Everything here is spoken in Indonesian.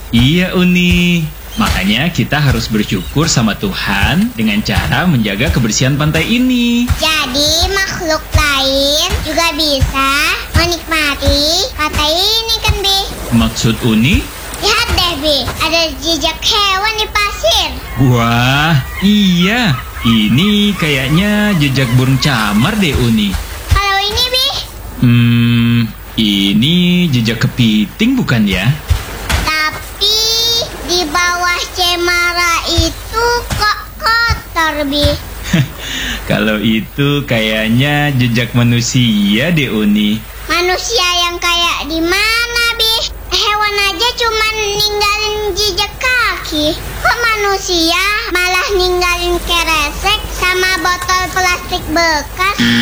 Iya, Uni. Makanya kita harus bersyukur sama Tuhan dengan cara menjaga kebersihan pantai ini. Jadi makhluk lain juga bisa menikmati pantai ini kan, Bi? Maksud Uni? Lihat deh, Bi, ada jejak hewan di pasir. Wah, iya. Ini kayaknya jejak burung camar deh, Uni. Kalau ini, Bi? Ini jejak kepiting bukan ya? Tapi di bawah cemara itu kok kotor, Bi? Kalau itu kayaknya jejak manusia deh, Uni. Manusia yang kayak di mana, Bi? Hewan aja cuman ninggalin jejak kaki. Kok manusia malah ninggalin keresek sama botol plastik bekas?